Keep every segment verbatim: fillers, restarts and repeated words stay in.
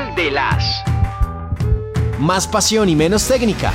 de las. Más pasión y menos técnica.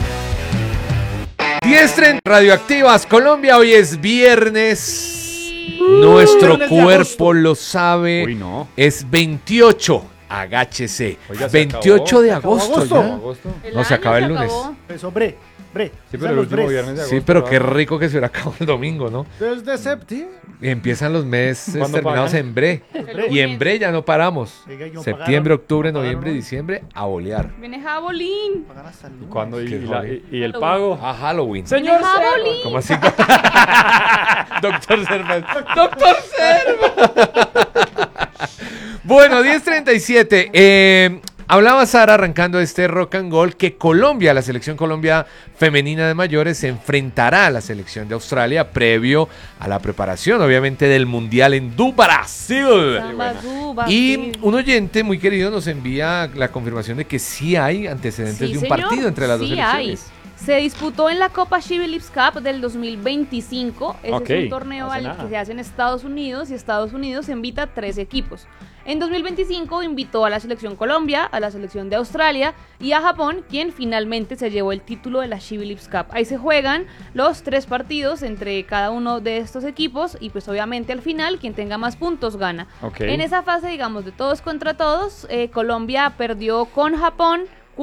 diez treinta Radioactivas Colombia, hoy es viernes. Nuestro Viernes de cuerpo agosto. lo sabe. Uy, no. Es veintiocho. Agáchese. Oiga, ¿se veintiocho acabó? de ¿Se acabó agosto, agosto? ya. ¿Agosto? El No, se año acaba el se lunes. acabó. Eso, bre, bre. Sí, pero Son el los último bres. viernes de agosto. Sí, pero qué ¿verdad? rico que se hubiera acabado el domingo, ¿no? Desde septiembre. Y empiezan los meses ¿Cuándo terminados pagan? en bre. El Y en lunes. bre ya no paramos. Oiga, y no Septiembre, pagaron, octubre, no noviembre, pagaron, ¿no? diciembre, a bolear. Viene Jabolín. Pagar hasta el lunes. ¿Cuándo? ¿Y, Qué y la- jodido. y- y el pago? A Halloween. Señor Jabolín. ¿Cómo así? Doctor Serval. Doctor Serval. Bueno, diez treinta y siete. Eh, hablaba Sara arrancando este rock and roll que Colombia, la selección Colombia femenina de mayores, se enfrentará a la selección de Australia previo a la preparación, obviamente, del Mundial en Du Brasil. Samba, Zuba, Y sí. un oyente muy querido nos envía la confirmación de que sí hay antecedentes Sí, de un señor, partido entre las dos sí selecciones. hay. Se disputó en la Copa She Believes Cup del dos mil veinticinco. Ese Ok, es un torneo hace al nada. que se hace en Estados Unidos y Estados Unidos invita a tres equipos. En dos mil veinticinco invitó a la selección Colombia, a la selección de Australia y a Japón, quien finalmente se llevó el título de la She Believes Cup. Ahí se juegan los tres partidos entre cada uno de estos equipos y pues obviamente al final quien tenga más puntos gana. Ok. En esa fase, digamos, de todos contra todos, eh, Colombia perdió con Japón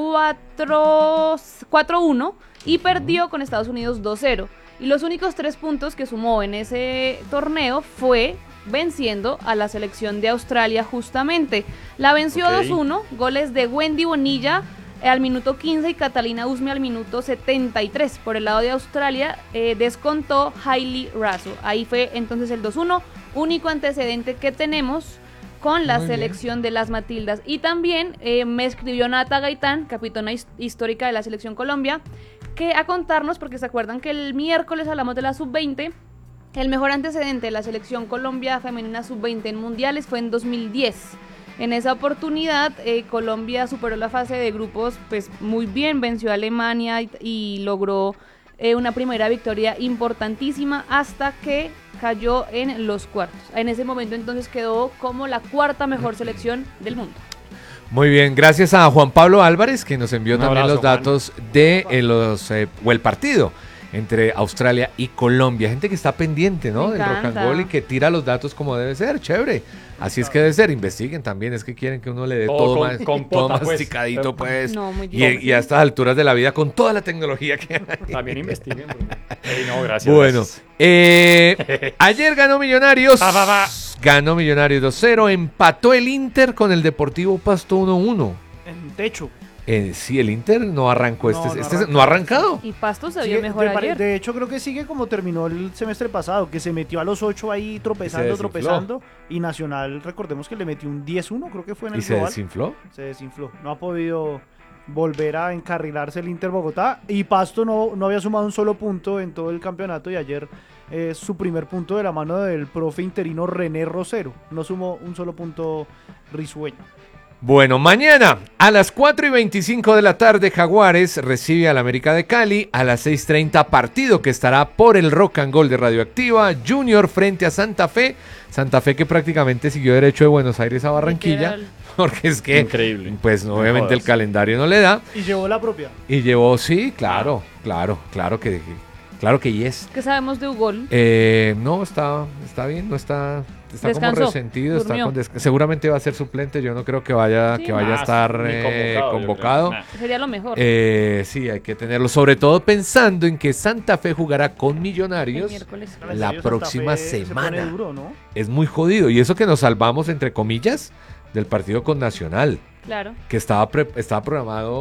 cuatro uno y perdió con Estados Unidos dos cero. Y los únicos tres puntos que sumó en ese torneo fue venciendo a la selección de Australia justamente. La venció Ok. dos uno, goles de Wendy Bonilla al minuto quince y Catalina Usme al minuto setenta y tres. Por el lado de Australia eh, descontó Hailey Raso. Ahí fue entonces el dos uno, único antecedente que tenemos con la Muy bien. selección de las Matildas. Y también eh, me escribió Nata Gaitán, capitana his- histórica de la selección Colombia, que a contarnos, porque se acuerdan que el miércoles hablamos de la sub veinte, el mejor antecedente de la selección Colombia femenina sub veinte en mundiales fue en dos mil diez. En esa oportunidad eh, Colombia superó la fase de grupos pues muy bien, venció a Alemania y, y logró eh, una primera victoria importantísima hasta que cayó en los cuartos. En ese momento entonces quedó como la cuarta mejor selección del mundo. Muy bien, gracias a Juan Pablo Álvarez que nos envió Un también abrazo, los datos de eh, los eh, o el partido entre Australia y Colombia. Gente que está pendiente, ¿no? Me Del rock and encanta. roll y que tira los datos como debe ser, chévere. Así es que debe ser, investiguen también, es que quieren que uno le dé Todo todo, con- más, con todo pota, pues. masticadito, pues. No, muy y, bien. y a estas alturas de la vida con toda la tecnología que hay. También investiguen. porque- Ey, no, gracias. Bueno, gracias. eh, ayer ganó Millonarios. Va, va, va. Ganó Millonarios dos cero. Empató el Inter con el Deportivo Pasto uno uno. En techo. Eh, sí, el Inter no arrancó. No, Este, no este- arrancó. no ha arrancado. Y Pasto se Sigue- vio mejor de, pare- ayer. de hecho, creo que sigue como terminó el semestre pasado, que se metió a los ocho ahí tropezando, desinfló. tropezando. Y Nacional, recordemos que le metió un diez uno, creo que fue en el Y se global. desinfló. Se desinfló. No ha podido volver a encarrilarse el Inter Bogotá. Y Pasto no, no había sumado un solo punto en todo el campeonato. Y ayer eh, su primer punto de la mano del profe interino René Rosero. No sumó un solo punto risueño. Bueno, mañana a las cuatro y veinticinco de la tarde Jaguares recibe al América de Cali. A las seis treinta partido que estará por el Rock and Roll de Radioactiva. Junior frente a Santa Fe. Santa Fe que prácticamente siguió derecho de Buenos Aires a Barranquilla. Literal. Porque es que, Increíble. pues No obviamente el jodas. calendario no le da. Y llevó la propia. Y llevó, sí, claro, claro, claro que, claro que yes. ¿Qué sabemos de Ugol? Eh, no, está, está bien, no está, está como Descansó, resentido, está durmió. con des- seguramente va a ser suplente, yo no creo que vaya, Sí. que vaya a Ah, estar ni eh, yo convocado. creo. Nah. Sería lo mejor. Eh, sí, hay que tenerlo, sobre todo pensando en que Santa Fe jugará con el Millonarios. miércoles. La En serio, Santa próxima Fe se pone semana. duro, ¿no? Es muy jodido, y eso que nos salvamos, entre comillas, del partido con Nacional, Claro. que estaba, pre- estaba programado